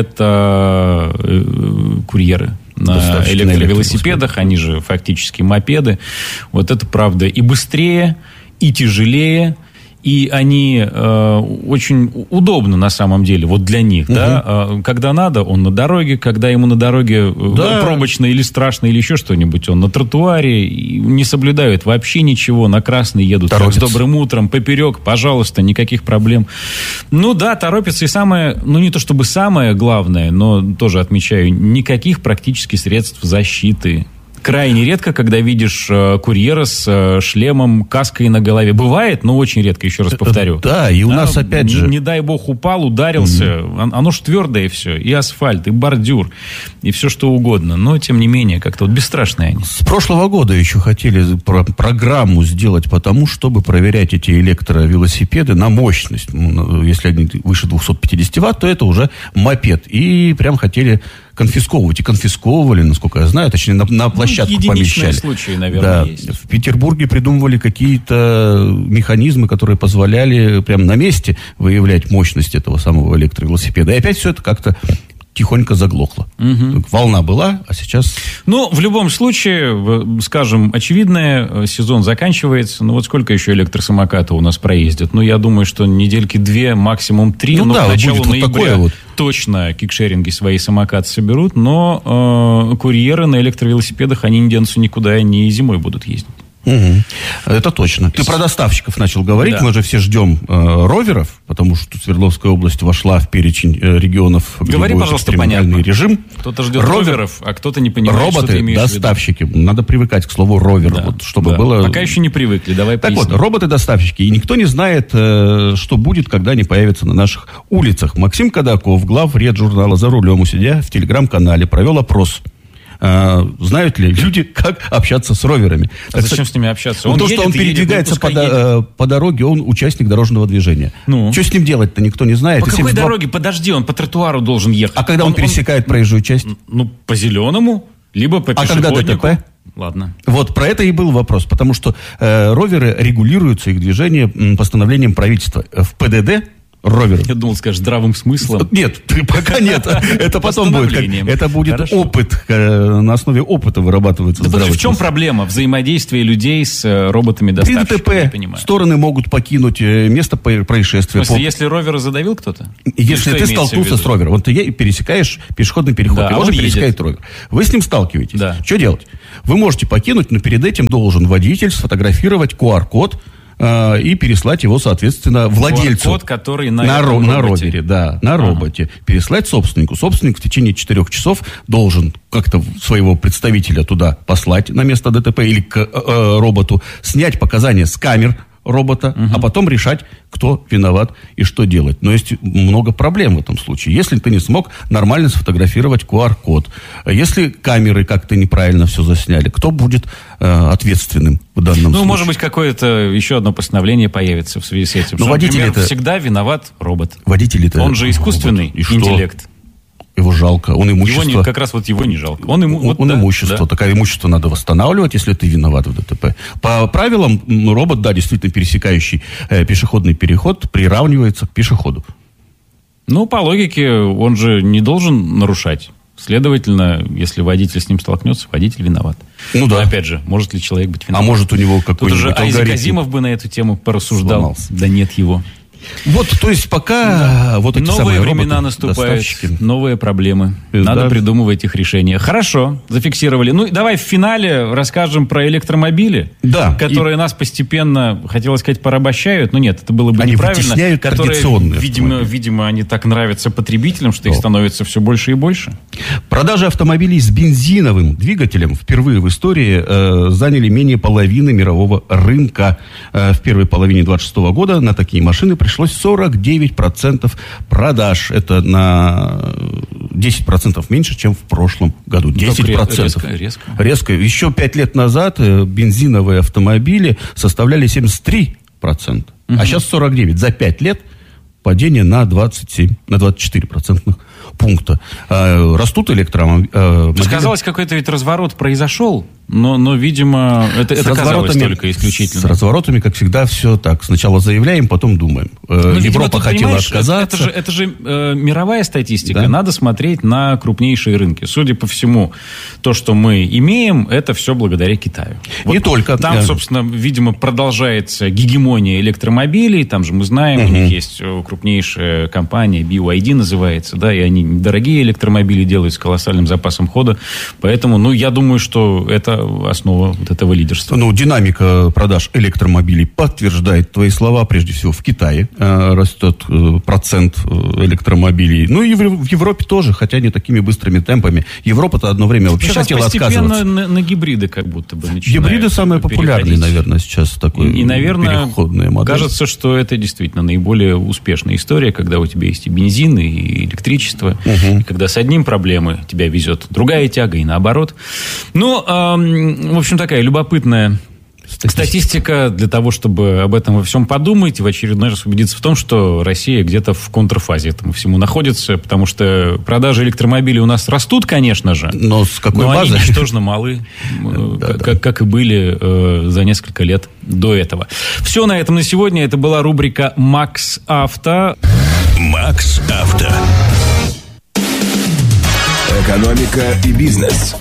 это курьеры на электровелосипедах, они же фактически мопеды. Это правда и быстрее, и тяжелее, и они очень удобны на самом деле, для них, да, когда надо, он на дороге, когда ему на дороге пробочно или страшно, или еще что-нибудь, он на тротуаре, не соблюдают вообще ничего, на красный едут, как с добрым утром, поперек, пожалуйста, никаких проблем. Торопятся, и самое, не то чтобы самое главное, но тоже отмечаю, никаких практически средств защиты. Крайне редко, когда видишь курьера с шлемом, каской на голове. Бывает, но очень редко, еще раз повторю. Да, и у нас опять же... Не дай бог упал, ударился. Оно ж твердое все. И асфальт, и бордюр, и все что угодно. Но, тем не менее, как-то бесстрашные они. С прошлого года еще хотели программу сделать по тому, чтобы проверять эти электровелосипеды на мощность. Если они выше 250 ватт, то это уже мопед. И прям хотели конфисковывать. И конфисковывали, насколько я знаю, точнее, на площадку помещали. Случаи, наверное, да. есть. В Петербурге придумывали какие-то механизмы, которые позволяли прямо на месте выявлять мощность этого самого электровелосипеда. И опять все это как-то тихонько заглохло. Волна была, а сейчас... Ну, в любом случае, скажем, очевидное, сезон заканчивается. Ну, вот сколько еще электросамокатов у нас проездят? Ну, я думаю, что недельки 2, максимум 3. Ну, да, к началу будет ноября вот такое вот. точно кикшеринги свои самокаты соберут. Но курьеры на электровелосипедах, они не денутся никуда, они и зимой будут ездить. Это точно. Ты про доставщиков начал говорить. Да. Мы же все ждем роверов, потому что Свердловская область вошла в перечень регионов, где Говори, будет пожалуйста, экстремальный понятно. режим. Кто-то ждет роверов, а кто-то не понимает, роботы, что ты имеешь в виду. доставщики. Надо привыкать к слову ровер, Да, вот, чтобы да. было... Пока еще не привыкли, давай Так поясним. вот, роботы-доставщики. И никто не знает, что будет, когда они появятся на наших улицах. Максим Кадаков, главред журнала «За рулем», у себя в телеграм-канале провел опрос. Знают ли люди, как общаться с роверами? А зачем с ними общаться? То, что он передвигается по дороге, он участник дорожного движения. Ну. Что с ним делать-то, никто не знает. По какой дороге? Подожди, он по тротуару должен ехать. А когда он пересекает проезжую часть? Ну, по зеленому, либо по пешеходнику. А когда ДТП? Ладно. Вот, про это и был вопрос. Потому что роверы регулируются, их движение постановлением правительства. В ПДД роверов. Я думал, скажешь, здравым смыслом. Нет, пока нет. Это потом будет. Это будет опыт. На основе опыта вырабатывается здравый смысл. В чем проблема взаимодействия людей с роботами-доставщиками? При ДТП стороны могут покинуть место происшествия. В смысле, если ровера задавил кто-то? Если ты столкнулся с ровером, вот ты пересекаешь пешеходный переход, его же пересекает ровер. Вы с ним сталкиваетесь. Да. Что делать? Вы можете покинуть, но перед этим должен водитель сфотографировать QR-код и переслать его, соответственно, владельцу. QR-код, который на ровере, да, на роботе. Переслать собственнику. Собственник в течение 4 часов должен как-то своего представителя туда послать на место ДТП или к роботу, снять показания с камер робота, а потом решать, кто виноват и что делать. Но есть много проблем в этом случае. Если ты не смог нормально сфотографировать QR-код, если камеры как-то неправильно все засняли, кто будет ответственным в данном случае? Ну, может быть, какое-то еще одно постановление появится в связи с этим. Но водитель всегда виноват робот. Водитель-то... Он же искусственный интеллект. Его жалко, он имущество... Как раз вот его не жалко. Он имущество. Да. Такое имущество надо восстанавливать, если ты виноват в ДТП. По правилам, робот, да, действительно пересекающий пешеходный переход, приравнивается к пешеходу. Ну, по логике, он же не должен нарушать. Следовательно, если водитель с ним столкнется, водитель виноват. Ну да. Но, опять же, может ли человек быть виноват? А может у него какой-нибудь алгоритм? Тут уже Айзек Азимов бы на эту тему порассуждал. Сломался. Да нет его. Вот, то есть пока вот эти новые самые времена роботы, наступают, доставщики. Новые проблемы. Надо придумывать их решения. Хорошо, зафиксировали. Ну, давай в финале расскажем про электромобили, которые нас постепенно, хотелось сказать, порабощают. Но нет, это было бы они неправильно. Вытесняют традиционные видимо, они так нравятся потребителям, что их становится все больше и больше. Продажи автомобилей с бензиновым двигателем впервые в истории заняли менее половины мирового рынка. В первой половине 2026 года на такие машины пришлось 49% продаж. Это на 10% меньше, чем в прошлом году. 10%. Резко. Еще 5 лет назад бензиновые автомобили составляли 73%. А сейчас 49%. За 5 лет падение на 24% пункта. Растут электромобили. Казалось, какой-то ведь разворот произошел, но видимо, это казалось только исключительно. С разворотами, как всегда, все так. Сначала заявляем, потом думаем. Европа хотела отказаться. Это же мировая статистика. Да? Надо смотреть на крупнейшие рынки. Судя по всему, то, что мы имеем, это все благодаря Китаю. Вот не только. Там, собственно, видимо, продолжается гегемония электромобилей. Там же мы знаем, у них есть крупнейшая компания, BYD называется, да, и они дорогие электромобили делают с колоссальным запасом хода. Поэтому, я думаю, что это основа вот этого лидерства. Динамика продаж электромобилей подтверждает твои слова. Прежде всего, в Китае растет процент электромобилей. И в Европе тоже, хотя не такими быстрыми темпами. Европа-то одно время вообще хотела отказываться. Постепенно на гибриды как будто бы начинают. Гибриды самые популярные, наверное, сейчас такой переходная модель. Кажется, что это действительно наиболее успешная история, когда у тебя есть и бензин, и электричество. И когда с одним проблемой тебя везет другая тяга, и наоборот. В общем, такая любопытная Статистика для того, чтобы об этом во всем подумать и в очередной раз убедиться в том, что Россия где-то в контрфазе этому всему находится, потому что продажи электромобилей у нас растут, конечно же, но с какой базы? Они ничтожно малы, как и были за несколько лет до этого. Все на этом на сегодня. Это была рубрика «Макс Авто». «Макс Авто». Экономика и бизнес.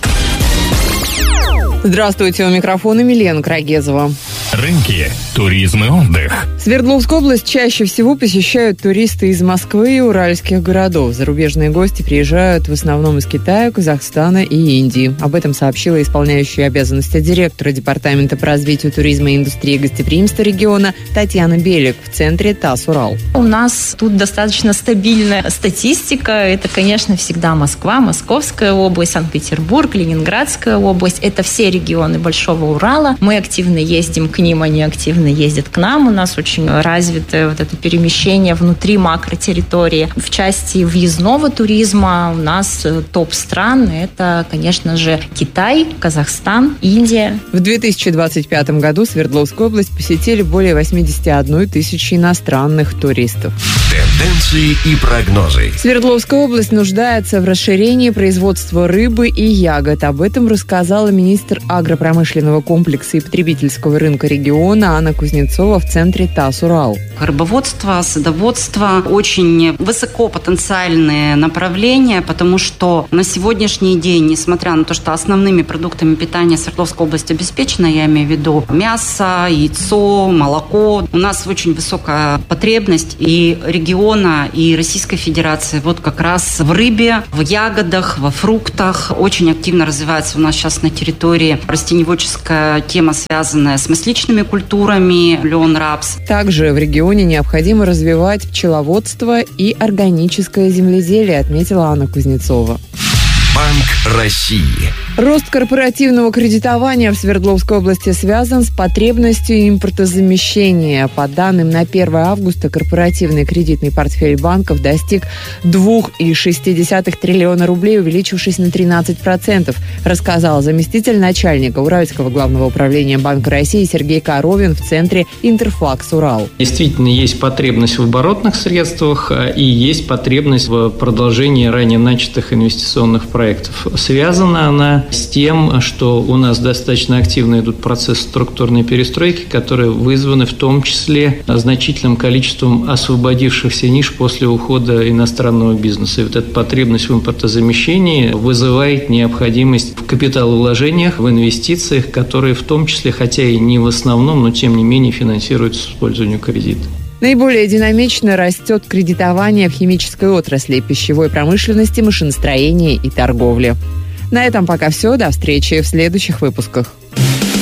Здравствуйте, у микрофона Милена Крагезова. Рынки, туризм и отдых. Свердловскую область чаще всего посещают туристы из Москвы и уральских городов. Зарубежные гости приезжают в основном из Китая, Казахстана и Индии. Об этом сообщила исполняющая обязанности директора Департамента по развитию туризма и индустрии гостеприимства региона Татьяна Белик в центре ТАСС «Урал». У нас тут достаточно стабильная статистика. Это, конечно, всегда Москва, Московская область, Санкт-Петербург, Ленинградская область. Это все регионы Большого Урала. Мы активно ездим к ним, они активно ездят к нам. У нас очень развито вот это перемещение внутри макротерритории. В части въездного туризма у нас топ стран. Это, конечно же, Китай, Казахстан, Индия. В 2025 году Свердловскую область посетили более 81 тысячи иностранных туристов. Тенденции и прогнозы. Свердловская область нуждается в расширении производства рыбы и ягод. Об этом рассказала министр агропромышленного комплекса и потребительского рынка региона Анна Кузнецова в центре ТАСС «Урал». Рыбоводство, садоводство – очень высокопотенциальные направления, потому что на сегодняшний день, несмотря на то, что основными продуктами питания Свердловской области обеспечена, я имею в виду мясо, яйцо, молоко, у нас очень высокая потребность и региона, и Российской Федерации вот как раз в рыбе, в ягодах, во фруктах. Очень активно развивается у нас сейчас на территории растениеводческая тема, связанная с масличными культурами, лен, рапс. Также в регионе необходимо развивать пчеловодство и органическое земледелие, отметила Анна Кузнецова. Банк России. Рост корпоративного кредитования в Свердловской области связан с потребностью импортозамещения. По данным на 1 августа корпоративный кредитный портфель банков достиг 2,6 триллиона рублей, увеличившись на 13%, рассказал заместитель начальника Уральского главного управления Банка России Сергей Коровин в центре «Интерфакс Урал». Действительно, есть потребность в оборотных средствах и есть потребность в продолжении ранее начатых инвестиционных проектов. Связана она с тем, что у нас достаточно активно идут процессы структурной перестройки, которые вызваны в том числе значительным количеством освободившихся ниш после ухода иностранного бизнеса. И вот эта потребность в импортозамещении вызывает необходимость в капиталовложениях, в инвестициях, которые в том числе, хотя и не в основном, но тем не менее финансируются с использованием кредита. Наиболее динамично растет кредитование в химической отрасли, пищевой промышленности, машиностроении и торговле. На этом пока все. До встречи в следующих выпусках.